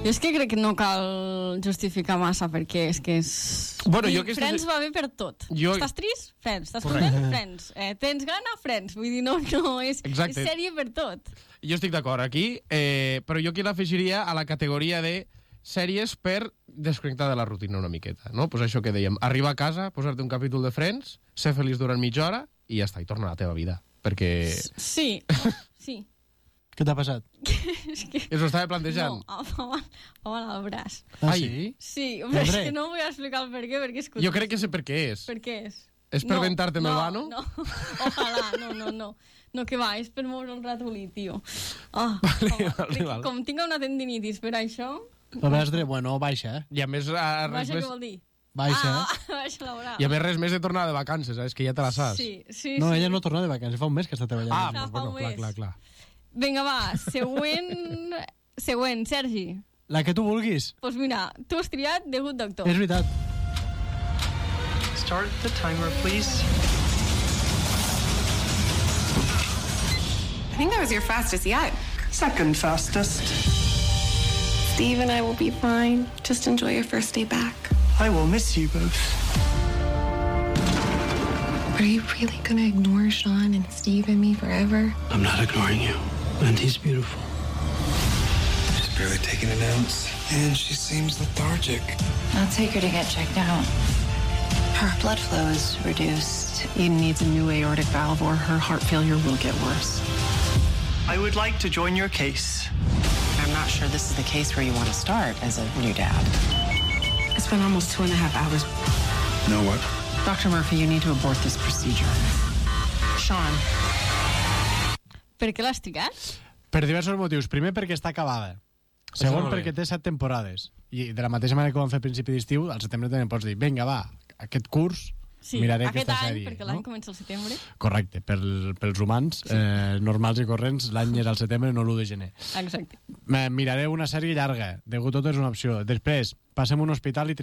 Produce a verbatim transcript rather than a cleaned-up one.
Jo és que crec que no cal justificar massa, perquè és que és... Bueno, jo que Friends estàs... va bé per tot. Jo... Estàs trist? Friends. Estàs content? Friends. Eh, tens gana? Friends. Vull dir, no, no, és, és sèrie per tot. Jo estic d'acord aquí, eh, però jo aquí l'afegiria a la categoria de sèries per desconnectar de la rutina una miqueta, no? Pues això que dèiem, arribar a casa, posar-te un capítol de Friends, ser feliç durant mitja hora i ja està, i torna a la teva vida, perquè... Sí, sí. Què t'ha passat? És que... Us ho estava plantejant? No, fa mal, fa mal al braç. Ah, Ai. sí? Sí, però és que no vull explicar el per què, perquè és Jo crec que sé per què és. Per què és? És per no, ventar-te no, el vano? No, ojalà, no, no, no. No, que va, és per moure el ratolí, tio. Oh, vale, home, vale, vale. Com tinc una tendinitis per això... El vestre, bueno, baixa, eh? I a més... A res Baixa, més... què vol dir? Baixa, ah, eh? baixa laboral. I a més res més de tornar de vacances, eh? És que ja te la saps. Sí, sí, No, sí. ella no torna de vacances, fa un mes que està treballant. Ah, Ja doncs, fa bueno, un clar, mes. clar, clar. Vinga, va, següent... següent, Sergi. La que tu vulguis. Doncs pues mira, tu has triat The Good Doctor. És veritat. Start the timer, please. I think that was your fastest yet. Second fastest. Steve and I will be fine. Just enjoy your first day back. I will miss you both. Are you really gonna ignore Sean and Steve and me forever? I'm not ignoring you. And he's beautiful. She's barely taking it out, and she seems lethargic. I'll take her to get checked out. Her blood flow is reduced. Eden needs a new aortic valve or her heart failure will get worse. I would like to join your case. I'm not sure this is the case where you want to start as a new dad. It's been almost two and a half hours. No what? Doctor Murphy, you need to abort this procedure. Sean. Per què l'has triat? Per diversos motius. Primer, perquè està acabada. Segon, perquè té set temporades. I de la mateixa manera que ho vam fer a principi d'estiu, al setembre també pots dir, vinga, va, aquest curs Sí, miraré aquest aquesta any, sèrie. perquè l'any comença al setembre. Correcte, per, pels humans eh, normals i corrents, l'any és al setembre, no l'u de gener. Exacte. Miraré una sèrie llarga, The Good Doctor és una opció. Després, passem a un hospital i